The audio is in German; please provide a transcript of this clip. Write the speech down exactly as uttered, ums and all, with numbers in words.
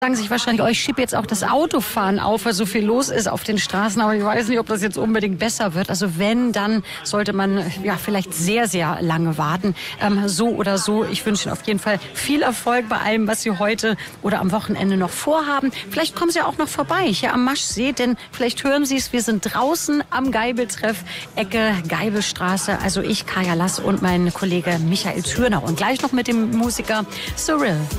Sagen sich wahrscheinlich, oh, ich schiebe jetzt auch das Autofahren auf, weil so viel los ist auf den Straßen. Aber ich weiß nicht, ob das jetzt unbedingt besser wird. Also wenn, dann sollte man ja vielleicht sehr, sehr lange warten. Ähm, so oder so. Ich wünsche Ihnen auf jeden Fall viel Erfolg bei allem, was Sie heute oder am Wochenende noch vorhaben. Vielleicht kommen Sie auch noch vorbei hier am Maschsee, denn vielleicht hören Sie es. Wir sind draußen am Geibeltreff, Ecke Geibelstraße. Also ich, Kaya Lass und mein Kollege Michael Thürner. Und gleich noch mit dem Musiker Cyril.